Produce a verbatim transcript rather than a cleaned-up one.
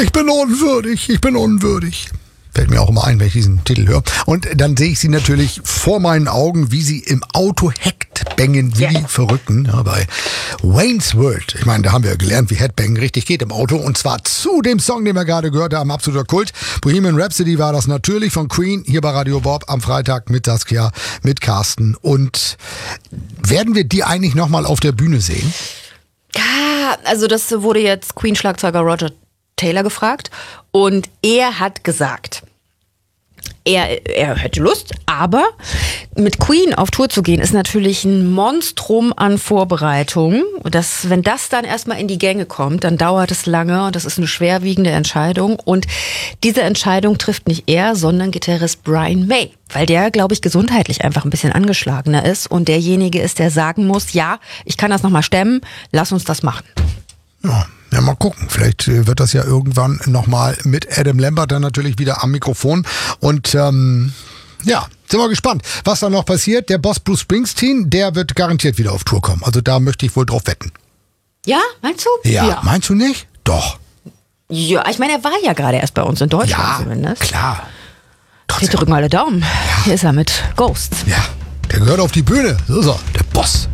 Ich bin unwürdig, ich bin unwürdig. Fällt mir auch immer ein, wenn ich diesen Titel höre. Und dann sehe ich sie natürlich vor meinen Augen, wie sie im Auto Headbangen wie Ja. die Verrückten. Ja, bei Wayne's World. Ich meine, da haben wir gelernt, wie Headbangen richtig geht im Auto. Und zwar zu dem Song, den wir gerade gehört haben, absoluter Kult. Bohemian Rhapsody war das natürlich von Queen, hier bei Radio Bob am Freitag mit Saskia, mit Carsten. Und werden wir die eigentlich nochmal auf der Bühne sehen? Ja, also das wurde jetzt Queen-Schlagzeuger Roger Taylor gefragt und er hat gesagt, er, er hätte Lust, aber mit Queen auf Tour zu gehen ist natürlich ein Monstrum an Vorbereitungen. Das, wenn das dann erstmal in die Gänge kommt, dann dauert es lange und das ist eine schwerwiegende Entscheidung. Und diese Entscheidung trifft nicht er, sondern Gitarrist Brian May, weil der, glaube ich, gesundheitlich einfach ein bisschen angeschlagener ist und derjenige ist, der sagen muss, ja, ich kann das nochmal stemmen, lass uns das machen. Ja, ja, mal gucken. Vielleicht äh, wird das ja irgendwann nochmal mit Adam Lambert dann natürlich wieder am Mikrofon. Und ähm, ja, sind wir gespannt, was da noch passiert. Der Boss Bruce Springsteen, der wird garantiert wieder auf Tour kommen. Also da möchte ich wohl drauf wetten. Ja, meinst du? Ja, meinst du nicht? Doch. Ja, ich meine, er war ja gerade erst bei uns in Deutschland Ja, zumindest. klar. Wir Trotzdem. drücken alle Daumen. Hier ist er mit Ghosts. Ja, der gehört auf die Bühne. So ist er, der Boss.